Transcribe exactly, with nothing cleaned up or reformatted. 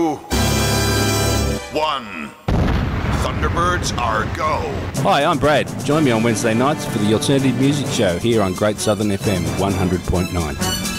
One. Thunderbirds are go. Hi, I'm Brad. Join me on Wednesday nights for the Alternative Music Show here on Great Southern F M one hundred point nine.